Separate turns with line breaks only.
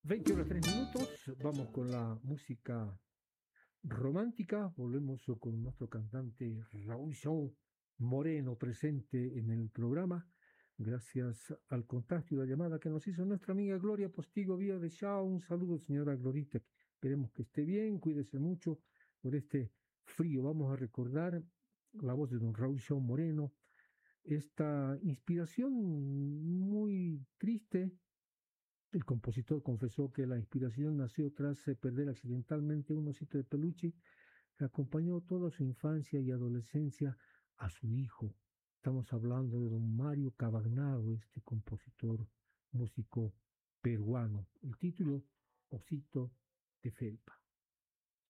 20 horas 3 minutos, vamos con la música romántica, volvemos con nuestro cantante Raúl Shaw Moreno presente en el programa, gracias al contacto y la llamada que nos hizo nuestra amiga Gloria Postigo vía de Shaw. Un saludo, señora Glorita, esperemos que esté bien, cuídese mucho por este frío. Vamos a recordar la voz de don Raúl Shaw Moreno, esta inspiración muy triste. El compositor confesó que la inspiración nació tras perder accidentalmente un osito de peluche que acompañó toda su infancia y adolescencia a su hijo. Estamos hablando de don Mario Cavagnaro, este compositor, músico peruano. El título, Osito de Felpa.